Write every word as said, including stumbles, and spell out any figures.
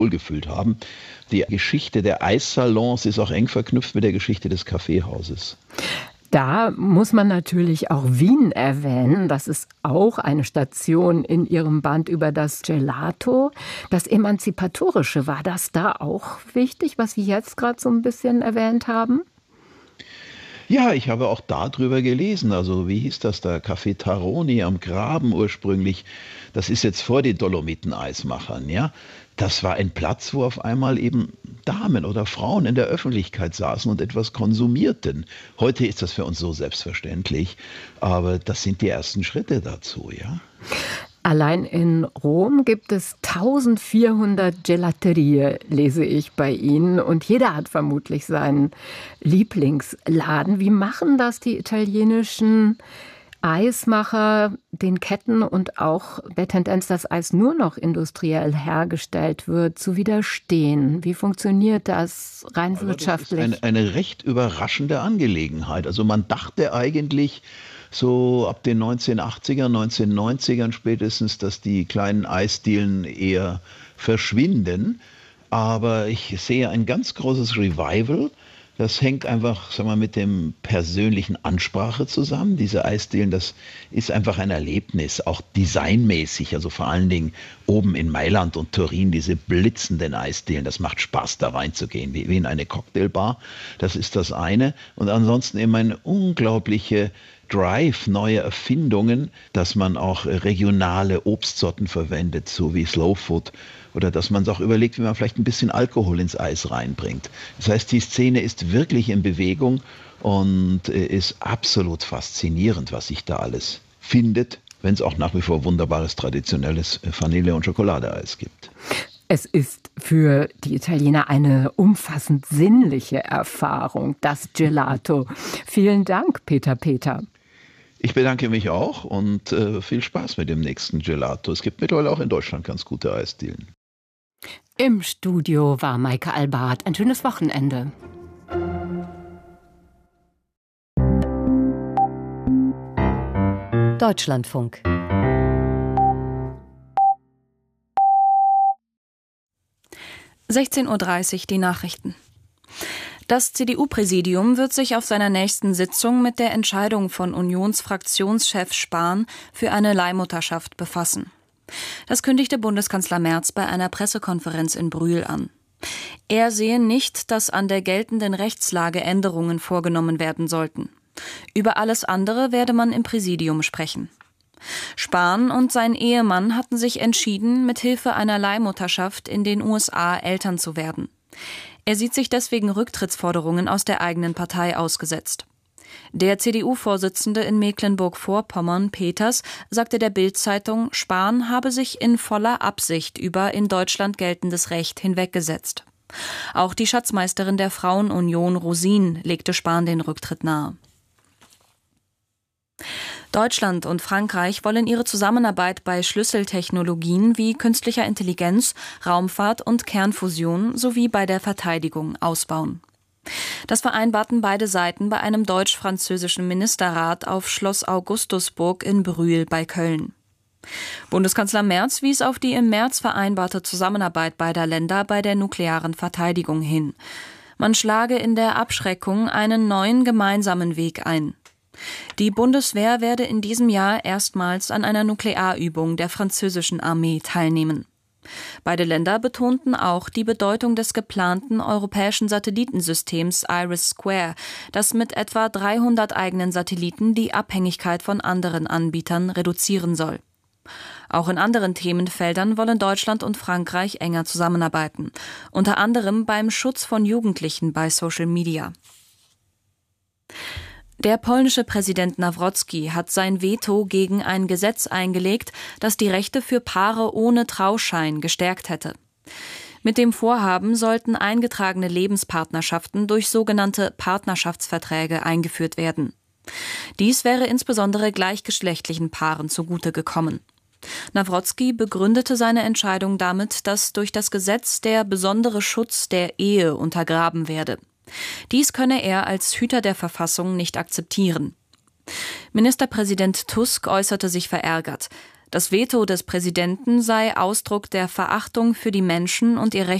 wohlgefühlt haben. Die Geschichte der Eissalons ist auch eng verknüpft mit der Geschichte des Kaffeehauses. Da muss man natürlich auch Wien erwähnen. Das ist auch eine Station in Ihrem Band über das Gelato. Das Emanzipatorische, war das da auch wichtig, was Sie jetzt gerade so ein bisschen erwähnt haben? Ja, ich habe auch darüber gelesen. Also wie hieß das da? Café Taroni am Graben ursprünglich. Das ist jetzt vor den Dolomiten-Eismachern, ja. Das war ein Platz, wo auf einmal eben Damen oder Frauen in der Öffentlichkeit saßen und etwas konsumierten. Heute ist das für uns so selbstverständlich, aber das sind die ersten Schritte dazu, ja. Allein in Rom gibt es eintausendvierhundert Gelaterie, lese ich bei Ihnen. Und jeder hat vermutlich seinen Lieblingsladen. Wie machen das die italienischen Eismacher, den Ketten und auch der Tendenz, dass Eis nur noch industriell hergestellt wird, zu widerstehen? Wie funktioniert das rein Aber wirtschaftlich? Das ist eine, eine recht überraschende Angelegenheit. Also man dachte eigentlich so ab den neunzehnhundertachtzigern, neunzehnhundertneunzigern spätestens, dass die kleinen Eisdielen eher verschwinden. Aber ich sehe ein ganz großes Revival. Das hängt einfach, sagen wir, mit dem persönlichen Ansprache zusammen. Diese Eisdielen, das ist einfach ein Erlebnis, auch designmäßig. Also vor allen Dingen oben in Mailand und Turin, diese blitzenden Eisdielen. Das macht Spaß, da reinzugehen, wie, wie in eine Cocktailbar. Das ist das eine. Und ansonsten eben eine unglaubliche Drive, neue Erfindungen, dass man auch regionale Obstsorten verwendet, so wie Slow Food. Oder dass man sich auch überlegt, wie man vielleicht ein bisschen Alkohol ins Eis reinbringt. Das heißt, die Szene ist wirklich in Bewegung und ist absolut faszinierend, was sich da alles findet, wenn es auch nach wie vor wunderbares, traditionelles Vanille- und Schokoladeeis gibt. Es ist für die Italiener eine umfassend sinnliche Erfahrung, das Gelato. Vielen Dank, Peter Peter. Ich bedanke mich auch und äh, viel Spaß mit dem nächsten Gelato. Es gibt mittlerweile auch in Deutschland ganz gute Eisdielen. Im Studio war Maike Albart. Ein schönes Wochenende. Deutschlandfunk. sechzehn Uhr dreißig, die Nachrichten. Das C D U-Präsidium wird sich auf seiner nächsten Sitzung mit der Entscheidung von Unionsfraktionschef Spahn für eine Leihmutterschaft befassen. Das kündigte Bundeskanzler Merz bei einer Pressekonferenz in Brühl an. Er sehe nicht, dass an der geltenden Rechtslage Änderungen vorgenommen werden sollten. Über alles andere werde man im Präsidium sprechen. Spahn und sein Ehemann hatten sich entschieden, mit Hilfe einer Leihmutterschaft in den U S A Eltern zu werden. Er sieht sich deswegen Rücktrittsforderungen aus der eigenen Partei ausgesetzt. Der C D U-Vorsitzende in Mecklenburg-Vorpommern, Peters, sagte der Bild-Zeitung, Spahn habe sich in voller Absicht über in Deutschland geltendes Recht hinweggesetzt. Auch die Schatzmeisterin der Frauenunion, Rosin, legte Spahn den Rücktritt nahe. Deutschland und Frankreich wollen ihre Zusammenarbeit bei Schlüsseltechnologien wie künstlicher Intelligenz, Raumfahrt und Kernfusion sowie bei der Verteidigung ausbauen. Das vereinbarten beide Seiten bei einem deutsch-französischen Ministerrat auf Schloss Augustusburg in Brühl bei Köln. Bundeskanzler Merz wies auf die im März vereinbarte Zusammenarbeit beider Länder bei der nuklearen Verteidigung hin. Man schlage in der Abschreckung einen neuen gemeinsamen Weg ein. Die Bundeswehr werde in diesem Jahr erstmals an einer Nuklearübung der französischen Armee teilnehmen. Beide Länder betonten auch die Bedeutung des geplanten europäischen Satellitensystems IRIS-Square, das mit etwa dreihundert eigenen Satelliten die Abhängigkeit von anderen Anbietern reduzieren soll. Auch in anderen Themenfeldern wollen Deutschland und Frankreich enger zusammenarbeiten, unter anderem beim Schutz von Jugendlichen bei Social Media. Der polnische Präsident Nawrocki hat sein Veto gegen ein Gesetz eingelegt, das die Rechte für Paare ohne Trauschein gestärkt hätte. Mit dem Vorhaben sollten eingetragene Lebenspartnerschaften durch sogenannte Partnerschaftsverträge eingeführt werden. Dies wäre insbesondere gleichgeschlechtlichen Paaren zugute gekommen. Nawrocki begründete seine Entscheidung damit, dass durch das Gesetz der besondere Schutz der Ehe untergraben werde. Dies könne er als Hüter der Verfassung nicht akzeptieren. Ministerpräsident Tusk äußerte sich verärgert. Das Veto des Präsidenten sei Ausdruck der Verachtung für die Menschen und ihr Recht